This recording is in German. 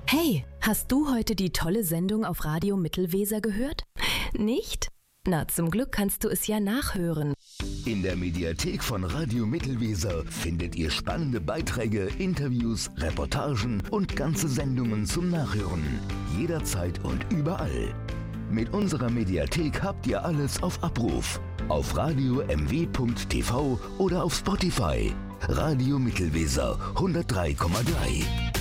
Hey, hast du heute die tolle Sendung auf Radio Mittelweser gehört? Nicht? Na, zum Glück kannst du es ja nachhören. In der Mediathek von Radio Mittelweser findet ihr spannende Beiträge, Interviews, Reportagen und ganze Sendungen zum Nachhören. Jederzeit und überall. Mit unserer Mediathek habt ihr alles auf Abruf. Auf radiomw.tv oder auf Spotify. Radio Mittelweser 103,3.